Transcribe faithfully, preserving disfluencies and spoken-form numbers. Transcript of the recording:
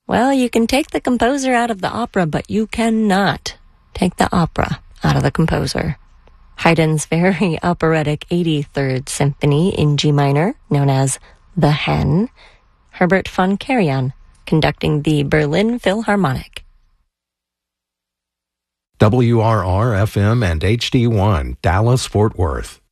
Well, you can take the composer out of the opera, but you cannot take the opera out of the composer. Haydn's very operatic eighty-third Symphony in G minor, known as The Hen. Herbert von Karajan conducting the Berlin Philharmonic. W R R F M and H D one, Dallas, Fort Worth.